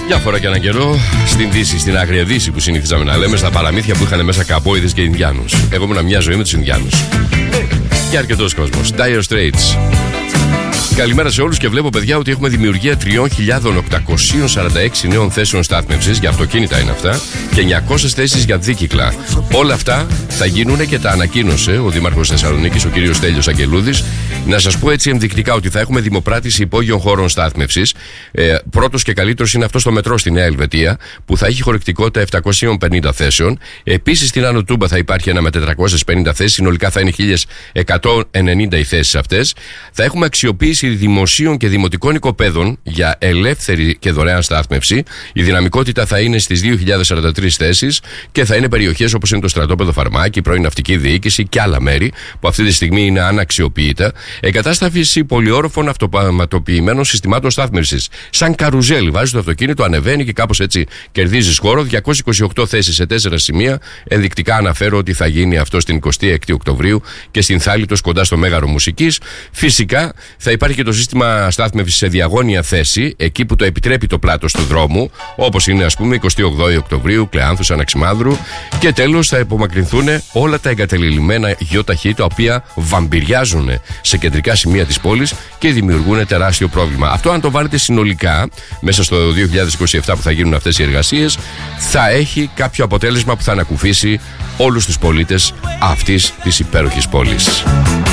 Για φορά και έναν καιρό στην Δύση, στην Άγρια Δύση που συνηθίζαμε να λέμε, στα παραμύθια που είχαν μέσα Καουμπόιδες και Ινδιάνους. Εγώ ήμουν μια ζωή με τους Ινδιάνους. Και αρκετός κόσμος. Dire Straits. Καλημέρα σε όλους και βλέπω, παιδιά, ότι έχουμε δημιουργία 3.846 νέων θέσεων στάθμευσης, για αυτοκίνητα είναι αυτά, και 900 θέσεις για δίκυκλα. Όλα αυτά θα γίνουν και τα ανακοίνωσε ο Δήμαρχος Θεσσαλονίκης, ο κύριος Στέλιος Αγγελούδης. Να σας πω έτσι ενδεικτικά ότι θα έχουμε δημοπράτηση υπόγειων χώρων στάθμευσης. Πρώτος και καλύτερος είναι αυτό στο μετρό στη Νέα Ελβετία, που θα έχει χωρητικότητα 750 θέσεων. Επίσης στην Άνω Τούμπα θα υπάρχει ένα με 450 θέσεις, συνολικά θα είναι 1.190 οι θέσεις αυτές. Θα έχουμε αξιοποίηση δημοσίων και δημοτικών οικοπαίδων για ελεύθερη και δωρεάν στάθμευση. Η δυναμικότητα θα είναι στις 2.043 θέσεις και θα είναι περιοχές όπως είναι το στρατόπεδο Φαρμάκη, η πρώην ναυτική διοίκηση και άλλα μέρη που αυτή τη στιγμή είναι αναξιοποιητά. Εγκατάσταση πολυόροφων αυτοματοποιημένων συστημάτων στάθμευσης. Σαν καρουζέλ, βάζεις το αυτοκίνητο, ανεβαίνει και κάπως έτσι κερδίζεις χώρο. 228 θέσεις σε 4 σημεία. Ενδεικτικά αναφέρω ότι θα γίνει αυτό στην 26η Οκτωβρίου και στην Θάλητος κοντά στο Μέγαρο Μουσικής. Φυσικά θα υπάρχει και το σύστημα στάθμευσης σε διαγώνια θέση, εκεί που το επιτρέπει το πλάτος του δρόμου, όπως είναι ας πούμε 28 Οκτωβρίου, Κλεάνθους, Αναξιμάνδρου. Και τέλος θα υπομακρυνθούν όλα τα εγκατελειμμένα γιοταχή, τα οποία βαμπυριάζουν σε κεντρικά σημεία της πόλης και δημιουργούν τεράστιο πρόβλημα. Αυτό, αν το βάλετε συνολικά μέσα στο 2027 που θα γίνουν αυτές οι εργασίες, θα έχει κάποιο αποτέλεσμα που θα ανακουφίσει όλους τους πολίτες αυτής της υπέροχης πόλης.